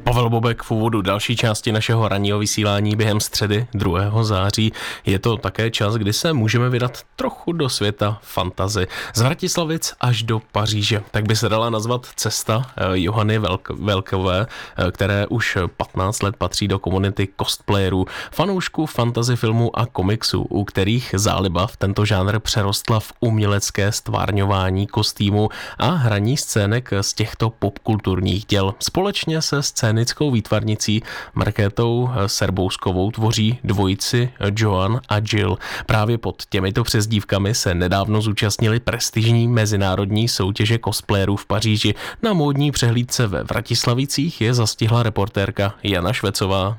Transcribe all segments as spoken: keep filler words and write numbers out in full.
Pavel Bobek v úvodu další části našeho ranního vysílání během středy druhého září. Je to také čas, kdy se můžeme vydat trochu do světa fantasy. Z Vratislavic až do Paříže. Tak by se dala nazvat cesta Johany Velk- Velkové, které už patnáct let patří do komunity cosplayerů, fanoušků fantasy filmů a komiksů, u kterých záliba v tento žánr přerostla v umělecké stvárňování kostýmů a hraní scének z těchto popkulturních děl. Společně se scénickou výtvarnicí Markétou Serbouskovou tvoří dvojici Joan a Jill. Právě pod těmito přezdívkami se nedávno zúčastnili prestižní mezinárodní soutěže cosplayerů v Paříži. Na módní přehlídce ve Vratislavicích je zastihla reportérka Jana Švecová.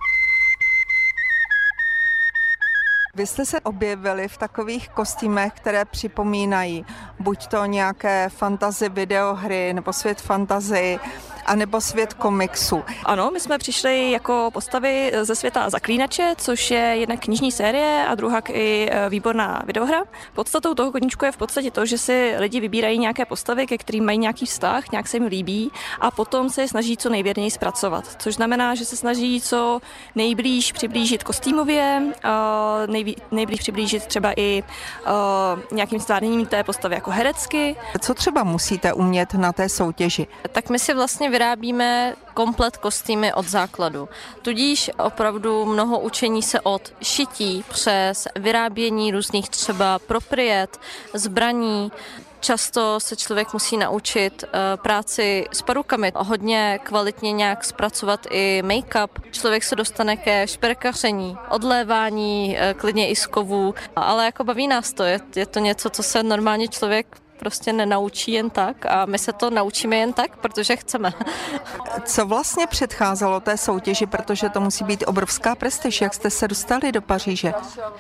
Vy jste se objevili v takových kostýmech, které připomínají buď to nějaké fantasy videohry, nebo svět fantasy, anebo svět komiksu. Ano, my jsme přišli jako postavy ze světa Zaklínače, což je jedna knižní série a druhá i výborná videohra. Podstatou toho koníčku je v podstatě to, že si lidi vybírají nějaké postavy, ke kterým mají nějaký vztah, nějak se jim líbí a potom se je snaží co nejvěrněji zpracovat. Což znamená, že se snaží co nejblíž přiblížit kostýmově, nejví, nejblíž přiblížit třeba i nějakým stvárněním té postavy jako herecky. Co třeba musíte umět na té soutěži? Tak my si vlastně vyrábíme komplet kostýmy od základu. Tudíž opravdu mnoho učení se od šití přes vyrábění různých třeba propriet, zbraní. Často se člověk musí naučit uh, práci s perukami, hodně kvalitně nějak zpracovat i make-up. Člověk se dostane ke šperkaření, odlévání, uh, klidně i z kovů, ale jako baví nás to, je, je to něco, co se normálně člověk prostě nenaučí jen tak a my se to naučíme jen tak, protože chceme. Co vlastně předcházelo té soutěži, protože to musí být obrovská prestiž, jak jste se dostali do Paříže?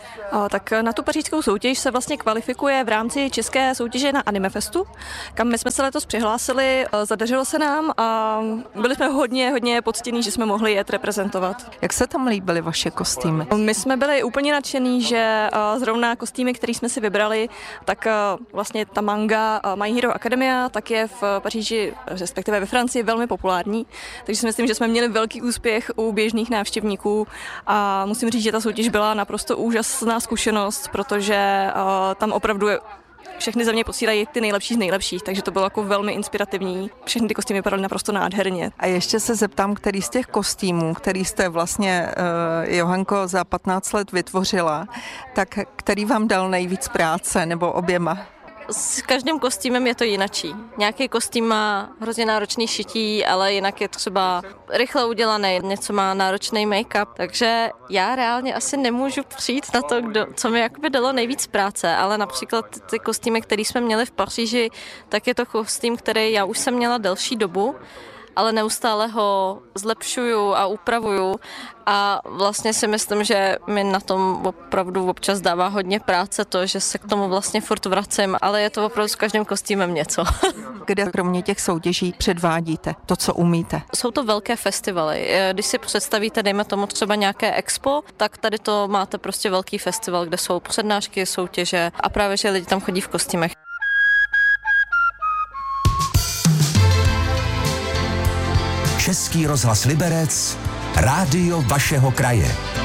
A, tak na tu pařížskou soutěž se vlastně kvalifikuje v rámci české soutěže na Animefestu, kam my jsme se letos přihlásili, zadařilo se nám a byli jsme hodně, hodně poctění, že jsme mohli jet reprezentovat. Jak se tam líbily vaše kostýmy? My jsme byli úplně nadšení, že zrovna kostýmy, které jsme si vybrali, tak vlastně ta manga My Hero Academia, tak je v Paříži, respektive ve Francii, velmi populární. Takže si myslím, že jsme měli velký úspěch u běžných návštěvníků a musím říct, že ta soutěž byla naprosto úžasná zkušenost, protože uh, tam opravdu všechny země posílají ty nejlepší z nejlepších, takže to bylo jako velmi inspirativní. Všechny ty kostýmy vypadaly naprosto nádherně. A ještě se zeptám, který z těch kostýmů, který jste vlastně, uh, Johanko, za patnáct let vytvořila, tak který vám dal nejvíc práce, nebo oběma? S každým kostýmem je to jinačí. Nějaký kostým má hrozně náročný šití, ale jinak je třeba rychle udělaný, něco má náročný make-up, takže já reálně asi nemůžu přijít na to, kdo, co mi jakoby dalo nejvíc práce, ale například ty kostýmy, které jsme měli v Paříži, tak je to kostým, který já už jsem měla delší dobu, ale neustále ho zlepšuju a upravuju a vlastně si myslím, že mi na tom opravdu občas dává hodně práce to, že se k tomu vlastně furt vracím, ale je to opravdu s každým kostýmem něco. Kde kromě těch soutěží předvádíte to, co umíte? Jsou to velké festivaly. Když si představíte, dejme tomu třeba nějaké expo, tak tady to máte prostě velký festival, kde jsou přednášky, soutěže a právě, že lidi tam chodí v kostýmech. Český rozhlas Liberec, rádio vašeho kraje.